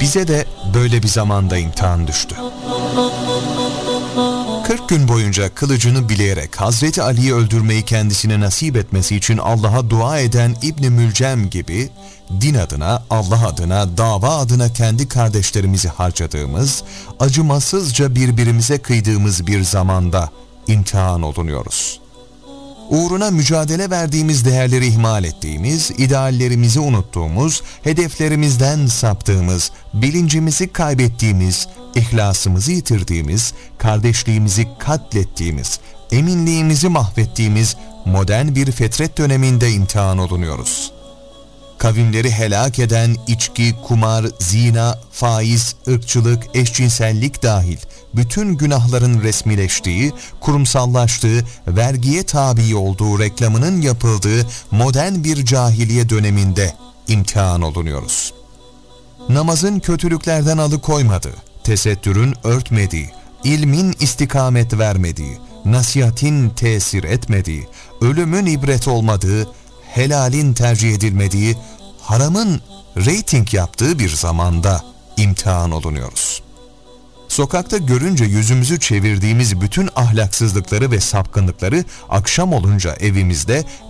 Bize de böyle bir zamanda imtihan düştü. 40 gün boyunca kılıcını bileyerek Hazreti Ali'yi öldürmeyi kendisine nasip etmesi için Allah'a dua eden İbn-i Mülcem gibi din adına, Allah adına, dava adına kendi kardeşlerimizi harcadığımız, acımasızca birbirimize kıydığımız bir zamanda imtihan olunuyoruz. Uğruna mücadele verdiğimiz değerleri ihmal ettiğimiz, ideallerimizi unuttuğumuz, hedeflerimizden saptığımız, bilincimizi kaybettiğimiz, ihlasımızı yitirdiğimiz, kardeşliğimizi katlettiğimiz, eminliğimizi mahvettiğimiz modern bir fetret döneminde imtihan olunuyoruz. Kavimleri helak eden içki, kumar, zina, faiz, ırkçılık, eşcinsellik dahil bütün günahların resmileştiği, kurumsallaştığı, vergiye tabi olduğu reklamının yapıldığı modern bir cahiliye döneminde imtihan olunuyoruz. Namazın kötülüklerden alıkoymadığı, tesettürün örtmediği, ilmin istikamet vermediği, nasihatin tesir etmediği, ölümün ibret olmadığı, helalin tercih edilmediği, haramın reyting yaptığı bir zamanda imtihan olunuyoruz. Sokakta görünce yüzümüzü çevirdiğimiz bütün ahlaksızlıkları ve sapkınlıkları akşam olunca evimizde,